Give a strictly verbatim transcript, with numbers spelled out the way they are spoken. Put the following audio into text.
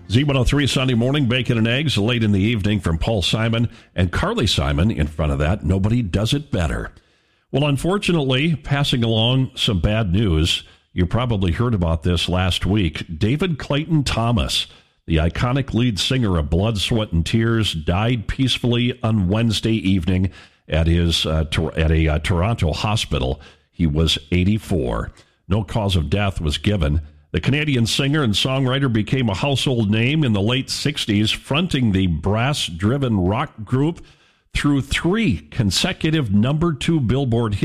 Z one oh three Sunday morning, bacon and eggs, late in the evening from Paul Simon and Carly Simon. In front of that, nobody does it better. Well, unfortunately, passing along some bad news. You probably heard about this last week. David Clayton Thomas, the iconic lead singer of Blood, Sweat, and Tears, died peacefully on Wednesday evening at his uh, to- at a uh, Toronto hospital. He was eighty-four. No cause of death was given. The Canadian singer and songwriter became a household name in the late sixties, fronting the brass-driven rock group through three consecutive number two Billboard hits.